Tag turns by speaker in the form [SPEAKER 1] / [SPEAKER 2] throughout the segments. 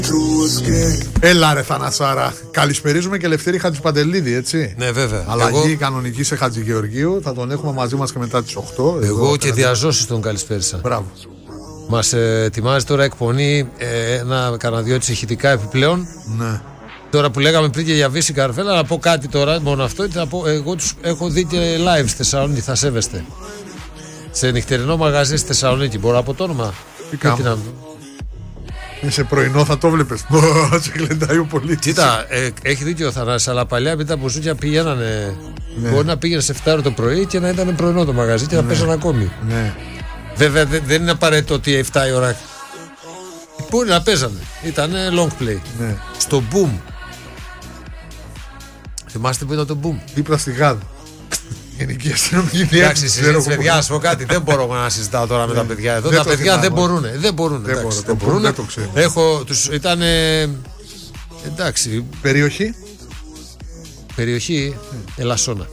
[SPEAKER 1] Έλα ρε Θανασάρα. Καλησπερίζουμε και Λευτέρη Χατζηπαντελίδη, έτσι.
[SPEAKER 2] Ναι, βέβαια.
[SPEAKER 1] Αλλαγή κανονική σε Χατζηγεωργίου. Θα τον έχουμε μαζί μας και μετά τις 8.
[SPEAKER 3] Εγώ και διαζώσεις τον καλησπέρισα.
[SPEAKER 1] Μπράβο.
[SPEAKER 3] Μας ετοιμάζει τώρα εκπονή κανένα δυο ηχητικά επιπλέον.
[SPEAKER 1] Ναι.
[SPEAKER 3] Τώρα που λέγαμε πριν και για Βύση Καρφέλα, να πω κάτι τώρα, μόνο αυτό. Εγώ τους έχω δει και live στη Θεσσαλονίκη, θα σέβεστε. Σε νυχτερινό μαγαζί στη Θεσσαλονίκη, μπορώ από το όνομα.
[SPEAKER 1] Σε πρωινό θα το βλέπεις. Σε κλεντάει ο πολίτης.
[SPEAKER 3] Κοίτα, έχει δίκιο ο Θανάσης, αλλά παλιά μετά από μπουζούκια πηγαίνανε. Ναι. Μπορεί να πήγαινε σε 7 το πρωί και να ήταν πρωινό το μαγαζί και να παίζανε ακόμη.
[SPEAKER 1] Ναι.
[SPEAKER 3] Βέβαια δεν είναι απαραίτητο ότι 7 η ώρα. Μπορεί να παίζανε. Ήταν long play.
[SPEAKER 1] Ναι.
[SPEAKER 3] Στο Boom. Θυμάστε που ήταν το Boom?
[SPEAKER 1] Δίπλα στη Γάδα. Γενική αστυνομική διεύθυνση.
[SPEAKER 3] Εντάξει, συζήτηση, παιδιά, να σου πω κάτι. Δεν μπορώ να συζητάω τώρα με τα παιδιά εδώ. Τα παιδιά δεν μπορούν. Δεν μπορούν.
[SPEAKER 1] Δεν το ξέρω.
[SPEAKER 3] Ήταν. Εντάξει.
[SPEAKER 1] Περιοχή.
[SPEAKER 3] Ελασσόνα.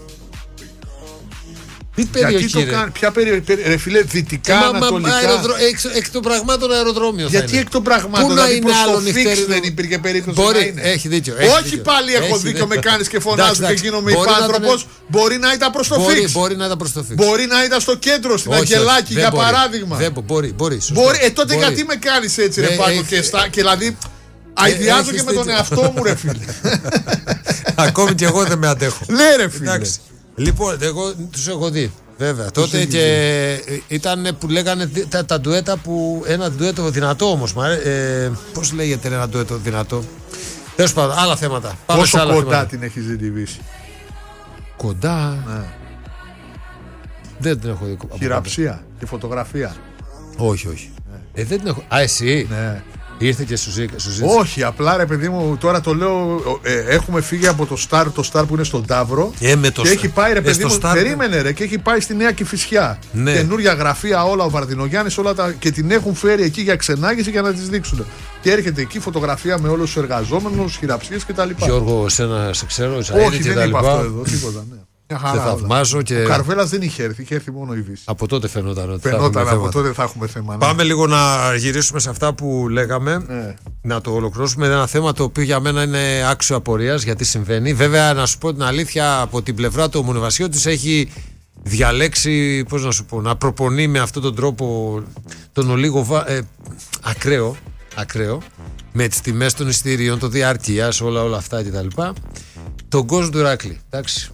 [SPEAKER 3] Τι
[SPEAKER 1] περιοχή, ποια περιοχή, ρε φίλε, δυτικά, ανατολικά.
[SPEAKER 3] Εκ των πραγμάτων αεροδρόμιο.
[SPEAKER 1] Γιατί εκ των πραγμάτων, δηλαδή προς το φίξ δεν υπήρχε περίπτωση να είναι.
[SPEAKER 3] Έχει δίκιο.
[SPEAKER 1] Όχι πάλι έχω δίκιο, με κάνεις και φωνάζω και γίνομαι υπάνθρωπος. Μπορεί να ήταν προς το φίξ. Μπορεί να ήταν στο κέντρο, στην Αγγελάκη για παράδειγμα.
[SPEAKER 3] Μπορεί.
[SPEAKER 1] Τότε γιατί με κάνεις έτσι ρε Πάκο και δηλαδή αηδιάζω και με τον εαυτό μου ρε φίλε.
[SPEAKER 3] Ακόμη και εγώ δεν με αντέχω.
[SPEAKER 1] Ναι ρε φίλε.
[SPEAKER 3] Λοιπόν, εγώ τους έχω δει, βέβαια. Τότε και ήταν που λέγανε τα ντουέτα που. Ένα ντουέτο δυνατό όμως. Πώς λέγεται ένα ντουέτο δυνατό? Τέλος πάντων, άλλα θέματα.
[SPEAKER 1] Πόσο κοντά την έχεις δει τη Βύση?
[SPEAKER 3] Κοντά. Ναι. Δεν την έχω δει.
[SPEAKER 1] Χειραψία και φωτογραφία.
[SPEAKER 3] Όχι. Δεν την έχω. Εσύ.
[SPEAKER 1] Ναι.
[SPEAKER 3] Ήρθε και σου ζήτησε.
[SPEAKER 1] Όχι, απλά ρε παιδί μου, τώρα το λέω. Έχουμε φύγει από το Star που είναι στον Ταύρο. Και έχει πάει ρε παιδί μου. Περίμενε ρε, και έχει πάει στη Νέα Κηφισιά. Ναι. Καινούρια γραφεία, όλα ο Βαρδινογιάννης, και την έχουν φέρει εκεί για ξενάγηση για να τις δείξουν. Και έρχεται εκεί φωτογραφία με όλους τους εργαζόμενους, χειραψίες κτλ.
[SPEAKER 3] Γιώργο, σένα σε ξέρω,
[SPEAKER 1] όχι, δεν είπα αυτό εδώ, τίποτα. Ναι.
[SPEAKER 3] Σε θαυμάζω και.
[SPEAKER 1] Ο Καρβέλας δεν είχε έρθει μόνο η Βύση.
[SPEAKER 3] Από τότε φαινόταν ότι
[SPEAKER 1] από τότε θα έχουμε θέμα. Ναι.
[SPEAKER 3] Πάμε λίγο να γυρίσουμε σε αυτά που λέγαμε. Ναι. Να το ολοκληρώσουμε. Ένα θέμα το οποίο για μένα είναι άξιο απορίας γιατί συμβαίνει. Βέβαια, να σου πω την αλήθεια, από την πλευρά του Μονεβασιώτης έχει διαλέξει, πώς να σου πω, να προπονεί με αυτόν τον τρόπο τον ολίγο ακραίο, με τις τιμές των εισιτηρίων, το διαρκείας, όλα αυτά κτλ. Τον κόσμο του Ηράκλη. Εντάξει.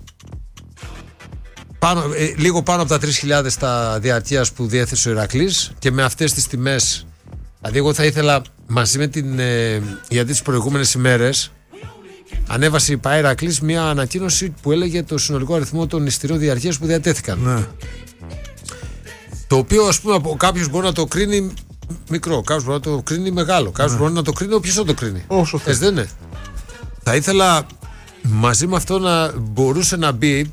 [SPEAKER 3] Λίγο πάνω από τα 3.000 τα διαρκείας που διέθεσε ο Ηρακλής και με αυτές τις τιμές. Δηλαδή εγώ θα ήθελα μαζί με γιατί τις προηγούμενες ημέρες ανέβασε η ΠΑΕ Ηρακλής μια ανακοίνωση που έλεγε το συνολικό αριθμό των εισιτηρίων διαρκείας που διατέθηκαν.
[SPEAKER 1] Ναι.
[SPEAKER 3] Το οποίο ας πούμε κάποιος μπορεί να το κρίνει μικρό, κάποιος μπορεί να το κρίνει μεγάλο, κάποιος μπορεί να το κρίνει όποιος θα το κρίνει.
[SPEAKER 1] Όσο
[SPEAKER 3] δεν είναι. Θα ήθελα μαζί με αυτό να μπορούσε να μπει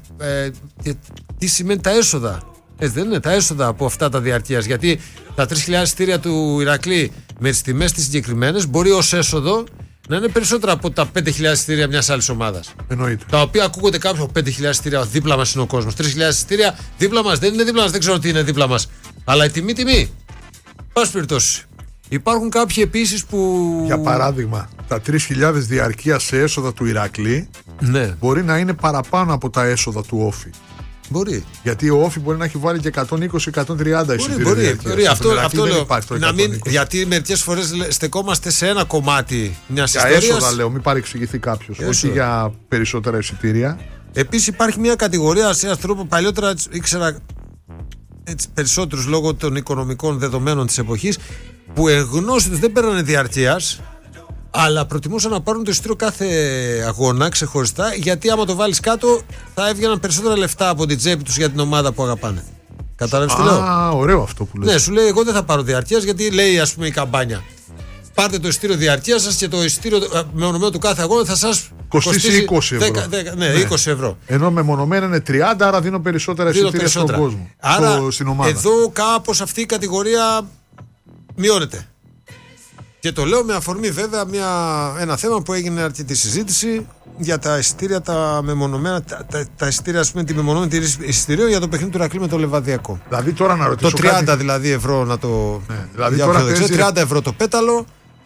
[SPEAKER 3] τι σημαίνει τα έσοδα. Δεν είναι τα έσοδα από αυτά τα διαρκείας. Γιατί τα 3.000 εισιτήρια του Ηρακλή με τις τιμές τις συγκεκριμένες μπορεί ως έσοδο να είναι περισσότερα από τα 5.000 εισιτήρια μιας άλλης ομάδας.
[SPEAKER 1] Εννοείται.
[SPEAKER 3] Τα οποία ακούγονται κάποιοι από 5.000 εισιτήρια δίπλα μας είναι ο κόσμος. 3.000 εισιτήρια δίπλα μας δεν είναι δίπλα μας, δεν ξέρω τι είναι δίπλα μας. Αλλά η τιμή. Πάση περιπτώσει. Υπάρχουν κάποιοι επίσης που.
[SPEAKER 1] Για παράδειγμα, τα 3.000 διαρκείας σε έσοδα του Ηρακλή μπορεί να είναι παραπάνω από τα έσοδα του Όφη.
[SPEAKER 3] Μπορεί.
[SPEAKER 1] Γιατί ο Όφη μπορεί να έχει βάλει και 120-130 εισιτήρια.
[SPEAKER 3] Μπορεί. Αυτό λέω. Γιατί μερικές φορές στεκόμαστε σε ένα κομμάτι μιας ιστορίας.
[SPEAKER 1] Για έσοδα λέω, μην παρεξηγηθεί κάποιος. Όχι για περισσότερα εισιτήρια.
[SPEAKER 3] Επίσης υπάρχει μια κατηγορία σε έναν τρόπο παλιότερα ήξερα περισσότερους λόγω των οικονομικών δεδομένων της εποχής που εγνώστοι τους δεν παίρνανε διαρκείας αλλά προτιμούσαν να πάρουν το εισιτήριο κάθε αγώνα ξεχωριστά γιατί άμα το βάλεις κάτω θα έβγαιναν περισσότερα λεφτά από την τσέπη τους για την ομάδα που αγαπάνε. Κατάλαβες τι λέω?
[SPEAKER 1] Ωραίο αυτό που λες.
[SPEAKER 3] Ναι, σου λέει εγώ δεν θα πάρω διαρκείας γιατί λέει ας πούμε η καμπάνια. Πάρτε το εισιτήριο διαρκείας σας και το εισιτήριο μεμονωμένο του κάθε αγώνα θα σας
[SPEAKER 1] κοστίσει 20 ευρώ.
[SPEAKER 3] 20 ευρώ.
[SPEAKER 1] Ενώ μεμονωμένα είναι 30, άρα δίνω περισσότερα εισιτήρια στον κόσμο.
[SPEAKER 3] Άρα
[SPEAKER 1] στην ομάδα.
[SPEAKER 3] Εδώ κάπως αυτή η κατηγορία μειώνεται. Και το λέω με αφορμή βέβαια ένα θέμα που έγινε αρκετή συζήτηση για τα εισιτήρια τα μεμονωμένα, τα εισιτήρια ας πούμε τη μεμονωμένη εισιτήριο για το παιχνίδι του Ηρακλή με το Λεβαδιακό.
[SPEAKER 1] Δηλαδή τώρα να ρωτήσω
[SPEAKER 3] το 30 κάτι... δηλαδή ευρώ να το...
[SPEAKER 1] Ναι, δηλαδή τώρα
[SPEAKER 3] 30 ευρώ το πέταλο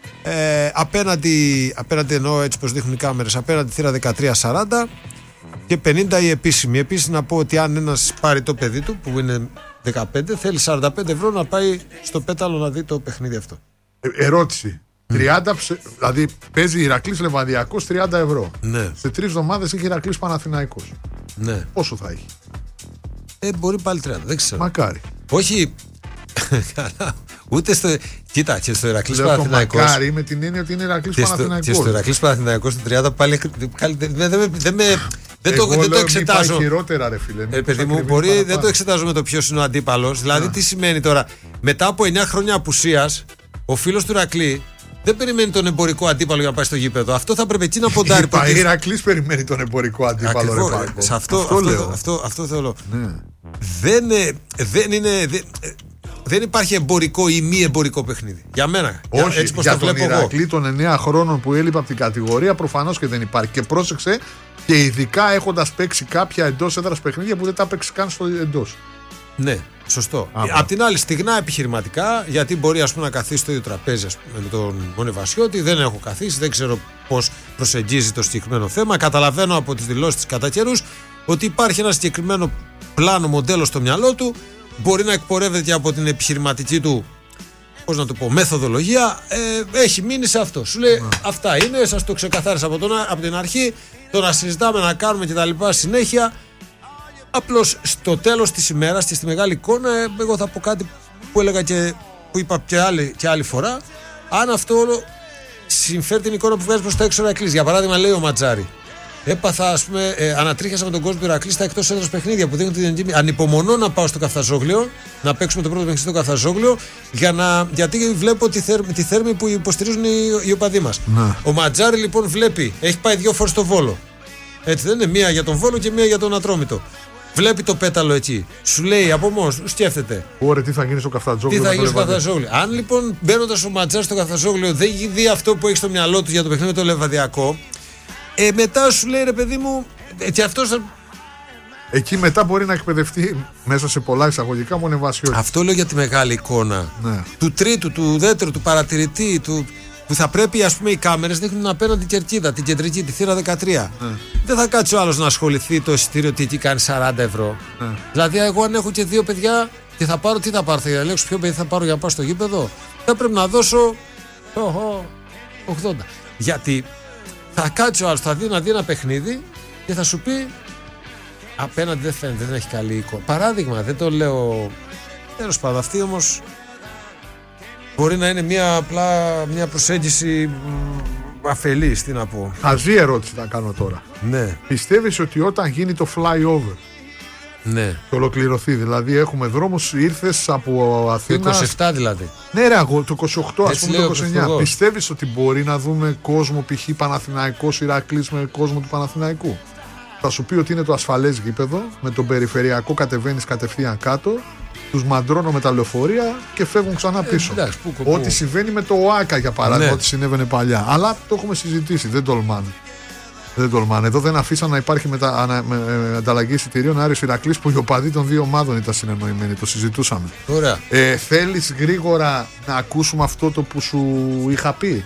[SPEAKER 3] Απέναντι εννοώ έτσι πως δείχνουν οι κάμερες, απέναντι θύρα 13-40 και 50 η επίσημη. Επίσης να πω ότι αν ένας πάρει το παιδί του που είναι 15, θέλει 45 ευρώ να πάει στο πέταλο να δει το παιχνίδι αυτό.
[SPEAKER 1] Ερώτηση. 30, δηλαδή παίζει Ηρακλής Λεβαδιακός 30 ευρώ.
[SPEAKER 3] Ναι.
[SPEAKER 1] Σε 3 εβδομάδες έχει Ηρακλής Παναθηναϊκός.
[SPEAKER 3] Ναι.
[SPEAKER 1] Πόσο θα έχει?
[SPEAKER 3] Μπορεί πάλι 30, δεν ξέρω.
[SPEAKER 1] Μακάρι.
[SPEAKER 3] Όχι. Ούτε στο. Κοίτα, και στο Ηρακλής Παναθηναϊκός.
[SPEAKER 1] Μακάρι με την έννοια ότι είναι Ηρακλής Παναθηναϊκός.
[SPEAKER 3] Και στο Ηρακλής Παναθηναϊκός το 30 πάλι. Δεν το εξετάζω.
[SPEAKER 1] Πάει χειρότερα, ρε φίλε.
[SPEAKER 3] Παιδί μου, μπορεί, δεν το εξετάζω με το ποιος είναι ο αντίπαλος. Δηλαδή, τι σημαίνει τώρα, μετά από 9 χρόνια απουσίας, ο φίλος του Ηρακλή δεν περιμένει τον εμπορικό αντίπαλο για να πάει στο γήπεδο. Αυτό θα πρέπει εκεί να ποντάρει.
[SPEAKER 1] Ο Ηρακλής περιμένει τον εμπορικό αντίπαλο.
[SPEAKER 3] Σε αυτό θέλω. Δεν υπάρχει εμπορικό ή μη εμπορικό παιχνίδι. Για μένα.
[SPEAKER 1] Όχι,
[SPEAKER 3] έτσι πως
[SPEAKER 1] για
[SPEAKER 3] το
[SPEAKER 1] τον
[SPEAKER 3] βλέπω
[SPEAKER 1] Ηρακλή των 9 χρόνων που έλειπε από την κατηγορία προφανώς και δεν υπάρχει. Και πρόσεξε, και ειδικά έχοντας παίξει κάποια εντός έδρας παιχνίδια που δεν τα παίξει καν στο εντός.
[SPEAKER 3] Ναι, σωστό. Απ' την άλλη, στιγνά επιχειρηματικά, γιατί μπορεί να καθίσει στο ίδιο τραπέζι με τον Μονεβασιώτη. Δεν έχω καθίσει, δεν ξέρω πώς προσεγγίζει το συγκεκριμένο θέμα. Καταλαβαίνω από τις δηλώσεις της κατά καιρούς ότι υπάρχει ένα συγκεκριμένο πλάνο, μοντέλο στο μυαλό του. Μπορεί να εκπορεύεται και από την επιχειρηματική του, πώς να το πω, μεθοδολογία. Έχει μείνει σε αυτό. Σου λέει αυτά είναι, σας το ξεκαθάρισα από την αρχή. Το να συζητάμε, να κάνουμε κτλ. Συνέχεια. Απλώς στο τέλος της ημέρας και στη μεγάλη εικόνα, εγώ θα πω κάτι που έλεγα και που είπα και άλλη φορά. Αν αυτό όλο συμφέρει την εικόνα που βγάζει προς τα έξω ο Ηρακλής. Για παράδειγμα, λέει ο Ματζάρη. Έπαθα, ανατρίχιασα με τον κόσμο του Ηρακλή στα εκτός έδρας παιχνίδια που δείχνουν την εντύπωση. Ανυπομονώ να πάω στο Καφταζόγλιο, να παίξουμε το πρώτο παιχνίδι στο Καφταζόγλιο, γιατί βλέπω τη θέρμη που υποστηρίζουν οι οπαδοί μας. Ο Ματζάρη λοιπόν βλέπει, έχει πάει 2 φορές στο Βόλο. Έτσι δεν είναι, μία για τον Βόλο και μία για τον Ατρόμητο. Βλέπει το πέταλο εκεί. Σου λέει από μόνος του, σκέφτεται.
[SPEAKER 1] Ωραία, τι θα γίνει στο Καφταζόγλιο.
[SPEAKER 3] Τι θα γίνει στο Καφταζόγλιο. Αν λοιπόν μπαίνοντας ο Ματζάρη στο Καφταζόγλιο δεν δει αυτό που έχει στο μυαλό του για το παιχνίδι με το Λεβαδιακό. Μετά σου λέει, ρε παιδί μου, και αυτός θα...
[SPEAKER 1] Εκεί μετά μπορεί να εκπαιδευτεί μέσα σε πολλά εισαγωγικά Μονεβασιώτη.
[SPEAKER 3] Αυτό λέω για τη μεγάλη εικόνα.
[SPEAKER 1] Ναι.
[SPEAKER 3] Του τρίτου, του δεύτερου, του παρατηρητή, που θα πρέπει, ας πούμε, οι κάμερες δείχνουν απέναντι την κερκίδα, την κεντρική, τη θύρα 13. Ναι. Δεν θα κάτσει ο άλλος να ασχοληθεί το εισιτήριο ότι εκεί κάνει 40 ευρώ. Ναι. Δηλαδή, εγώ αν έχω και 2 παιδιά και θα πάρω, τι θα πάρω, θα διαλέξω ποιο παιδί θα πάρω για να πάω στο γήπεδο. Θα πρέπει να δώσω 80. Γιατί θα κάτσει ο άλλος, θα δει ένα παιχνίδι και θα σου πει απέναντι δεν φαίνεται, δεν έχει καλή εικόνα. Παράδειγμα, δεν το λέω. Τέλος πάντων, αυτή όμως μπορεί να είναι μια προσέγγιση αφελής, τι να πω.
[SPEAKER 1] Χαζή ερώτηση θα κάνω τώρα.
[SPEAKER 3] Ναι.
[SPEAKER 1] Πιστεύεις ότι όταν γίνει το flyover,
[SPEAKER 3] ναι,
[SPEAKER 1] το ολοκληρωθεί, δηλαδή έχουμε δρόμους, ήρθες από Αθήνα.
[SPEAKER 3] Το 27 δηλαδή.
[SPEAKER 1] Ναι, ρε, το 28, ας πούμε το 29. Πιστεύεις ότι μπορεί να δούμε κόσμο π.χ. Παναθηναϊκός Ηρακλής με κόσμο του Παναθηναϊκού? Θα σου πει ότι είναι το ασφαλές γήπεδο, με τον περιφερειακό κατεβαίνεις κατευθείαν κάτω, τους μαντρώνω με τα λεωφορεία και φεύγουν ξανά πίσω.
[SPEAKER 3] Εντάξει,
[SPEAKER 1] ό,τι συμβαίνει με το ΟΑΚΑ για παράδειγμα, ό,τι συνέβαινε παλιά. Αλλά το έχουμε συζητήσει, δεν τολμάνε. Εδώ δεν αφήσαν να υπάρχει ανταλλαγή εισιτηρίων Άρης Ηρακλής που οι οπαδοί των 2 ομάδων ήταν συνεννοημένοι. Το συζητούσαμε.
[SPEAKER 3] Ωραία.
[SPEAKER 1] Θέλεις γρήγορα να ακούσουμε αυτό το που σου είχα πει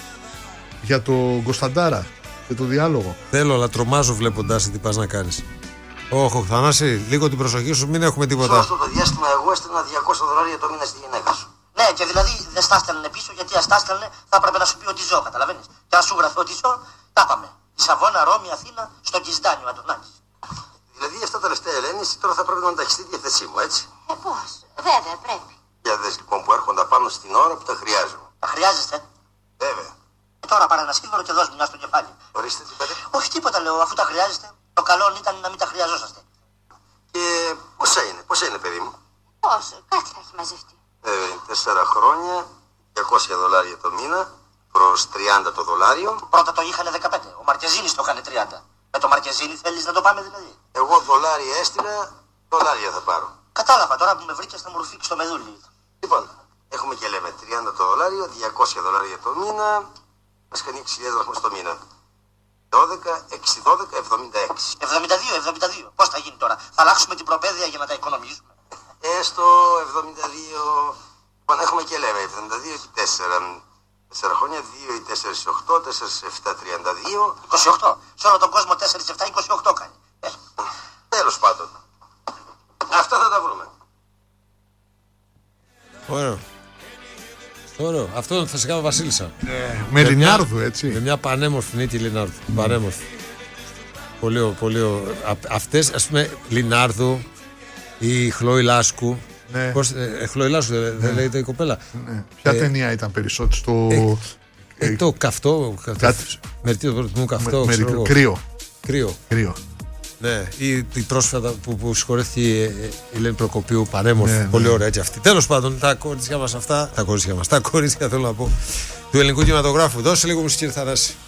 [SPEAKER 1] για τον Κωνσταντάρα και το διάλογο?
[SPEAKER 3] Θέλω, αλλά τρομάζω βλέποντας τι πας να κάνεις. Όχι, Θανάση, λίγο την προσοχή σου, μην έχουμε τίποτα.
[SPEAKER 2] Σε αυτό το διάστημα εγώ έστελνα $200 το μήνα στη γυναίκα σου. Ναι, και δηλαδή δεν στα έστελνε πίσω, γιατί αν στα έστελνε θα έπρεπε να σου πει ότι ζω, καταλαβαίνεις. Και αν σου γραφεί ότι ζω, τα πάμε. Λισαβόνα, Ρώμη, Αθήνα, στο Κισδάνιο, Αντωνάκης. Δηλαδή αυτά τα τελευταία Ελένη, τώρα θα πρέπει να ενταχθεί στη διαθεσή μου, έτσι.
[SPEAKER 4] Πώς, βέβαια πρέπει.
[SPEAKER 2] Για δες λοιπόν που έρχονται πάνω στην ώρα που τα χρειάζομαι.
[SPEAKER 4] Τα χρειάζεστε?
[SPEAKER 2] Βέβαια.
[SPEAKER 4] Τώρα πάρε ένα σκύλο και δώσ' μου μια στο κεφάλι.
[SPEAKER 2] Ορίστε τι πέρα.
[SPEAKER 4] Όχι τίποτα λέω, αφού τα χρειάζεστε. Το καλό ήταν να μην τα χρειαζόσαστε.
[SPEAKER 2] Και πόσα είναι παιδί μου?
[SPEAKER 4] Πώς, κάτι θα έχει μαζευτεί.
[SPEAKER 2] 4 χρόνια, $200 το μήνα, προς 30 το δολάριο.
[SPEAKER 4] Πρώτα το είχανε 15, ο Μαρκεζίνης το είχανε 30. Με το Μαρκεζίνη θέλεις να το πάμε δηλαδή?
[SPEAKER 2] Εγώ δολάρια έστειλα, δολάρια θα πάρω.
[SPEAKER 4] Κατάλαβα, τώρα που με βρήκες θα μου ρουφήξεις το μεδούλι.
[SPEAKER 2] Λοιπόν, έχουμε και λέμε 30 το δολάριο, $200 το μήνα, μας κάνει 6.000 δραχμές το μήνα. 12, 6, 12, 76.
[SPEAKER 4] 72. Πώς θα γίνει τώρα? Θα αλλάξουμε την προπαίδεια για να τα οικονομήσουμε?
[SPEAKER 2] Έστω 72. Λοιπόν, έχουμε και λέμε 72 και 4. 4 χρόνια, 2 ή 4 ή 8, 4 σε 7, 32. 28. Σε όλο τον κόσμο 4 σε 7, 28 κάνει. Τέλος πάντων. Αυτά θα τα βρούμε.
[SPEAKER 3] Ωραίο. Αυτό θα σε κάνω Βασίλισσα.
[SPEAKER 1] Με Λινάρδου, έτσι.
[SPEAKER 3] Με μια πανέμορφη νίκη Λινάρδου. Πανέμορφη. Πολύ. Αυτές, ας πούμε, Λινάρδου ή Χλόη Λάσκου.
[SPEAKER 1] Ναι.
[SPEAKER 3] Χλόη Λάσκου δεν λέγεται η κοπέλα.
[SPEAKER 1] Ναι. Ποια ταινία ήταν περισσότερο
[SPEAKER 3] το καυτό. Μερτή το μου καυτό. Κρύο. Ναι, ή πρόσφατα που συγχωρέθηκε η Ελένη Προκοπίου, πανέμορφη, πολύ ωραία έτσι αυτή. Τέλος πάντων, τα κορίτσια μας αυτά, τα κορίτσια θέλω να πω, του ελληνικού κινηματογράφου. Δώσε λίγο μουσική, Θανάση.